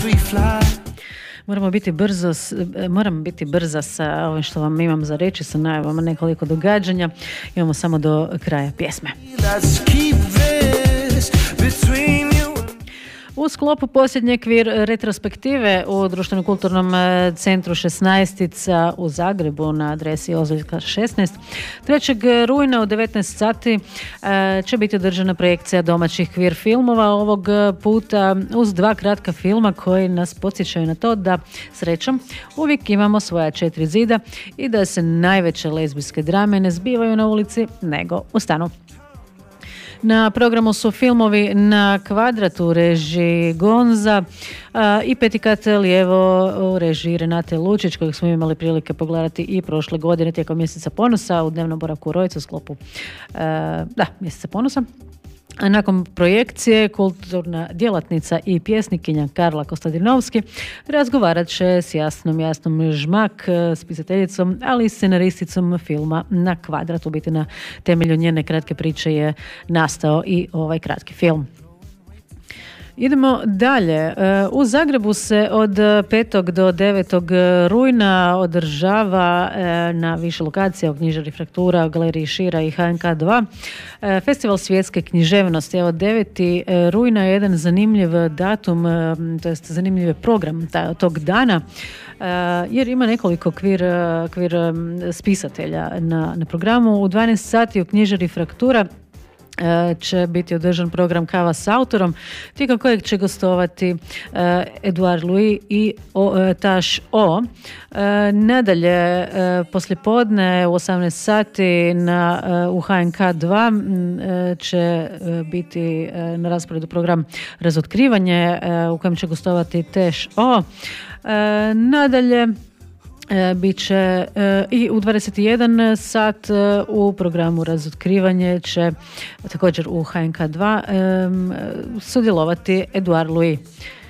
Moram biti brza sa ovim što vam imam za reći, sa najavama nekoliko događanja. Imamo samo do kraja pjesme. U sklopu posljednje kvir retrospektive u Društveno-kulturnom centru 16 u Zagrebu na adresi Ozveljka 16, 3. rujna u 19 sati će biti održana projekcija domaćih kvir filmova, ovog puta uz 2 kratka filma koji nas podsjećaju na to da, srećom, uvijek imamo svoja 4 zida i da se najveće lezbijske drame ne zbivaju na ulici nego u stanu. Na programu su filmovi Na kvadratu u režiji Gonza i Petikat lijevo u režiji Renate Lučić, kojeg smo imali prilike pogledati i prošle godine tijekom mjeseca ponosa u dnevnom boravku u Rojcu u sklopu mjeseca ponosa. A nakon projekcije kulturna djelatnica i pjesnikinja Karla Kostadinovski razgovarat će s Jasnom Žmak, spisateljicom, ali i scenaristicom filma Na kvadratu. Biti na temelju njene kratke priče je nastao i ovaj kratki film. Idemo dalje. U Zagrebu se od 5. do 9. rujna održava na više lokacija u knjižari Fraktura, Galeriji Šira i HNK 2 Festival svjetske književnosti. Evo 9. rujna je jedan zanimljiv datum, to jest zanimljiv program tog dana, jer ima nekoliko kvir spisatelja na programu. U 12 sati u knjižari Fraktura će biti održan program Kava s autorom, tijekom kojeg će gostovati Eduard Louis i Taš O. Nadalje, poslijepodne u 18 sati u HNK 2 će biti na rasporedu program Razotkrivanje u kojem će gostovati Taš O. Nadalje, bit će i u 21 sat u programu Razotkrivanje će također u HNK 2 sudjelovati Eduard Louis.